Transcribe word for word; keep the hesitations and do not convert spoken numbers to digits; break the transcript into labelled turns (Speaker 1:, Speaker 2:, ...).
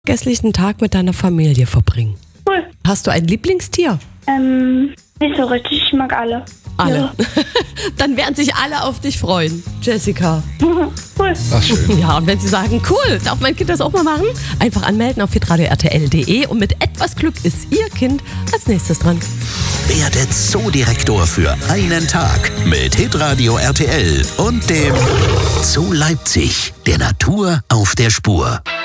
Speaker 1: Gestlichen Tag mit deiner Familie verbringen.
Speaker 2: Cool.
Speaker 1: Hast du ein Lieblingstier?
Speaker 2: Ähm, nicht so richtig, ich mag alle.
Speaker 1: Alle.
Speaker 2: Ja.
Speaker 1: Dann werden sich alle auf dich freuen, Jessica.
Speaker 2: Cool.
Speaker 3: Ach, schön.
Speaker 1: Ja, und wenn sie sagen, cool, darf mein Kind das auch mal machen? Einfach anmelden auf hitradio r t l punkt d e und mit etwas Glück ist Ihr Kind als nächstes dran.
Speaker 4: Werdet Zoodirektor für einen Tag mit Hitradio R T L und dem Zoo Leipzig, der Natur auf der Spur.